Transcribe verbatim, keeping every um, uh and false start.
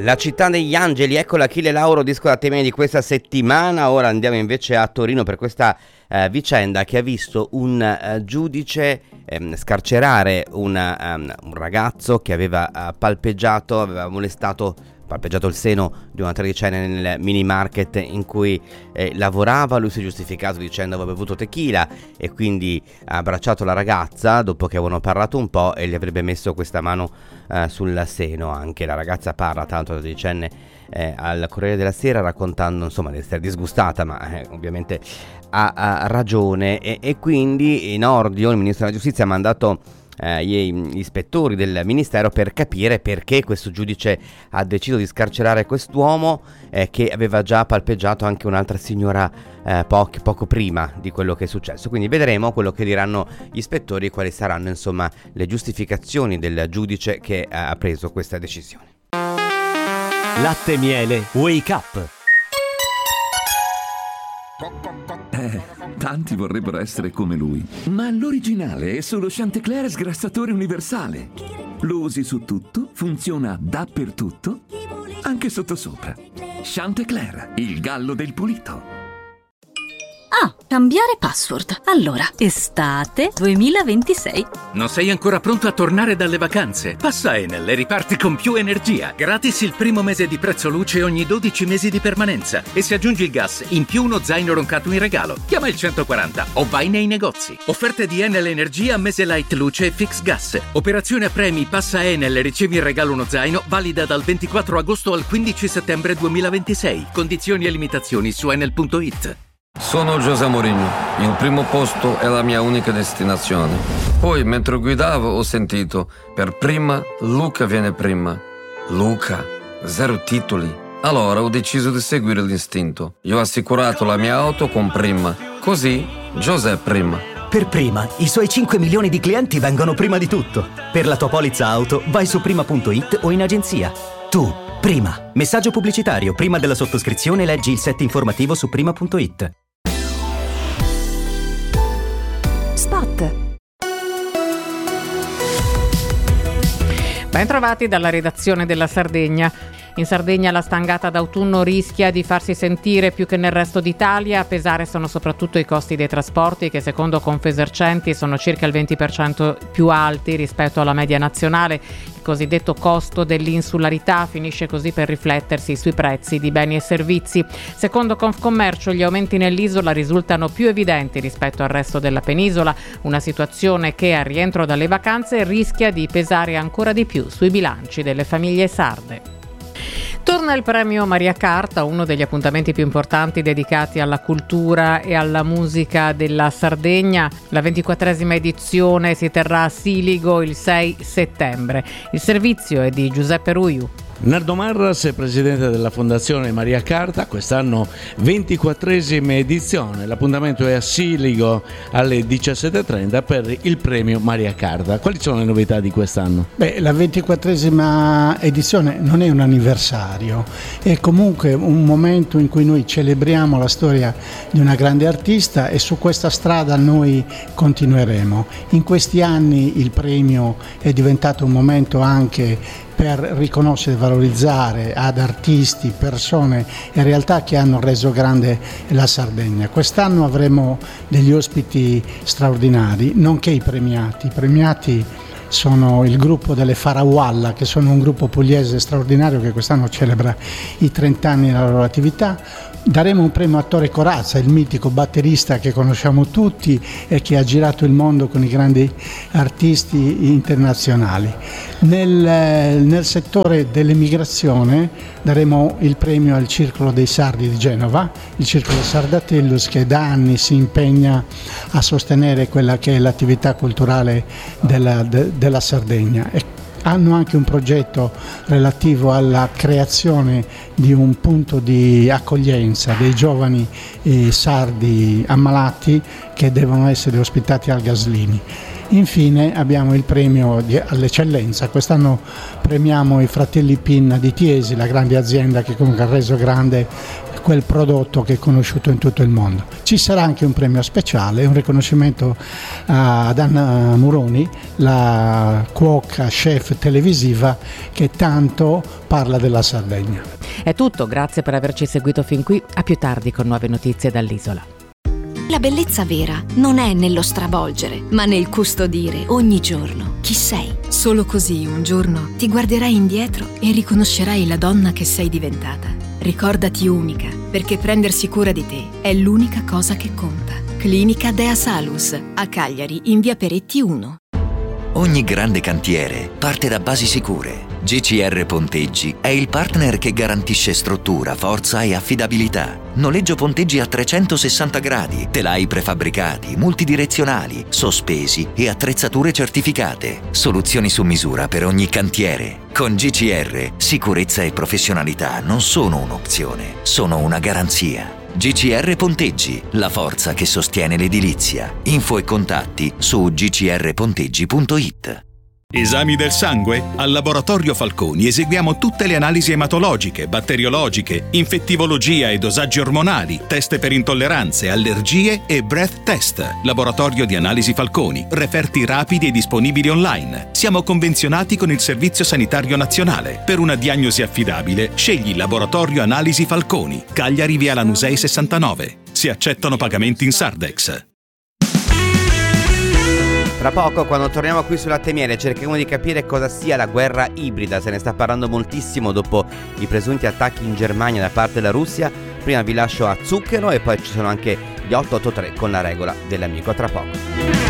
La città degli angeli, ecco l'Achille Lauro, disco da temine di questa settimana. Ora andiamo invece a Torino per questa eh, vicenda che ha visto un eh, giudice eh, scarcerare una, um, un ragazzo che aveva uh, palpeggiato, aveva molestato palpeggiato il seno di una tredicenne nel mini market in cui eh, lavorava. Lui si è giustificato dicendo aveva bevuto tequila e quindi ha abbracciato la ragazza dopo che avevano parlato un po' e gli avrebbe messo questa mano eh, sul seno anche. La ragazza parla tanto, la tredicenne, eh, al Corriere della Sera, raccontando insomma di essere disgustata, ma eh, ovviamente ha, ha ragione e, e quindi in ordine il ministro della giustizia ha mandato Eh, gli ispettori del ministero per capire perché questo giudice ha deciso di scarcerare quest'uomo eh, che aveva già palpeggiato anche un'altra signora eh, po- poco prima di quello che è successo. Quindi vedremo quello che diranno gli ispettori, quali saranno insomma le giustificazioni del giudice che eh, ha preso questa decisione. Latte Miele Wake Up. Eh, tanti vorrebbero essere come lui, ma l'originale è solo Chantecler sgrassatore universale. Lo usi su tutto, funziona dappertutto, anche sottosopra. Chantecler, il gallo del pulito. Ah, cambiare password. Allora, estate duemilaventisei. Non sei ancora pronto a tornare dalle vacanze? Passa Enel e riparti con più energia. Gratis il primo mese di prezzo luce ogni dodici mesi di permanenza. E se aggiungi il gas, in più uno zaino roncato in regalo. Chiama il centoquaranta o vai nei negozi. Offerte di Enel Energia, mese light luce e fix gas. Operazione a premi, passa Enel e ricevi in regalo uno zaino, valida dal ventiquattro agosto al quindici settembre duemilaventisei. Condizioni e limitazioni su enel punto it. Sono José Mourinho, il primo posto è la mia unica destinazione. Poi, mentre guidavo, ho sentito, per prima, Luca viene prima. Luca, zero titoli. Allora ho deciso di seguire l'istinto. Io ho assicurato la mia auto con Prima. Così, José prima. Per Prima, i suoi cinque milioni di clienti vengono prima di tutto. Per la tua polizza auto, vai su prima punto it o in agenzia. Tu, Prima. Messaggio pubblicitario. Prima della sottoscrizione leggi il set informativo su prima punto it. Spot. Ben trovati dalla redazione della Sardegna. In Sardegna la stangata d'autunno rischia di farsi sentire più che nel resto d'Italia. A pesare sono soprattutto i costi dei trasporti che secondo Confesercenti sono circa il venti per cento più alti rispetto alla media nazionale. Il cosiddetto costo dell'insularità finisce così per riflettersi sui prezzi di beni e servizi. Secondo Confcommercio gli aumenti nell'isola risultano più evidenti rispetto al resto della penisola, una situazione che al rientro dalle vacanze rischia di pesare ancora di più sui bilanci delle famiglie sarde. Torna il premio Maria Carta, uno degli appuntamenti più importanti dedicati alla cultura e alla musica della Sardegna. La ventiquattresima edizione si terrà a Siligo il sei settembre. Il servizio è di Giuseppe Ruiu. Nardo Marras è presidente della Fondazione Maria Carta, quest'anno ventiquattresima edizione. L'appuntamento è a Siligo alle diciassette e trenta per il premio Maria Carta. Quali sono le novità di quest'anno? Beh, la ventiquattresima edizione non è un anniversario, è comunque un momento in cui noi celebriamo la storia di una grande artista e su questa strada noi continueremo. In questi anni il premio è diventato un momento anche per riconoscere e valorizzare ad artisti, persone e realtà che hanno reso grande la Sardegna. Quest'anno avremo degli ospiti straordinari, nonché i premiati. I premiati sono il gruppo delle Farawalla, che sono un gruppo pugliese straordinario che quest'anno celebra i trenta anni della loro attività. Daremo un premio a Attore Corazza, il mitico batterista che conosciamo tutti e che ha girato il mondo con i grandi artisti internazionali. Nel, nel settore dell'emigrazione daremo il premio al Circolo dei Sardi di Genova, il Circolo Sardatellus, che da anni si impegna a sostenere quella che è l'attività culturale della, de, della Sardegna. E hanno anche un progetto relativo alla creazione di un punto di accoglienza dei giovani eh, sardi ammalati che devono essere ospitati al Gaslini. Infine abbiamo il premio di, all'eccellenza. Quest'anno premiamo i fratelli Pinna di Tiesi, la grande azienda che comunque ha reso grande quel prodotto che è conosciuto in tutto il mondo. Ci sarà anche un premio speciale, un riconoscimento ad Anna Muroni, la cuoca chef televisiva che tanto parla della Sardegna. È tutto, grazie per averci seguito fin qui, a più tardi con nuove notizie dall'isola. La bellezza vera non è nello stravolgere, ma nel custodire ogni giorno chi sei. Solo così un giorno ti guarderai indietro e riconoscerai la donna che sei diventata. Ricordati unica, perché prendersi cura di te è l'unica cosa che conta. Clinica Dea Salus, a Cagliari, in via Peretti uno. Ogni grande cantiere parte da basi sicure. G C R Ponteggi è il partner che garantisce struttura, forza e affidabilità. Noleggio ponteggi a trecentosessanta gradi, telai prefabbricati, multidirezionali, sospesi e attrezzature certificate. Soluzioni su misura per ogni cantiere. Con G C R, sicurezza e professionalità non sono un'opzione, sono una garanzia. G C R Ponteggi, la forza che sostiene l'edilizia. Info e contatti su g c r ponteggi punto i t. Esami del sangue? Al Laboratorio Falconi eseguiamo tutte le analisi ematologiche, batteriologiche, infettivologia e dosaggi ormonali, test per intolleranze, allergie e breath test. Laboratorio di Analisi Falconi, referti rapidi e disponibili online. Siamo convenzionati con il Servizio Sanitario Nazionale. Per una diagnosi affidabile, scegli Laboratorio Analisi Falconi, Cagliari via Lanusei sessantanove. Si accettano pagamenti in Sardex. Tra poco, quando torniamo qui sulla Temiere, cercheremo di capire cosa sia la guerra ibrida. Se ne sta parlando moltissimo dopo i presunti attacchi in Germania da parte della Russia. Prima vi lascio a Zucchero e poi ci sono anche gli otto otto tre con la regola dell'amico. Tra poco.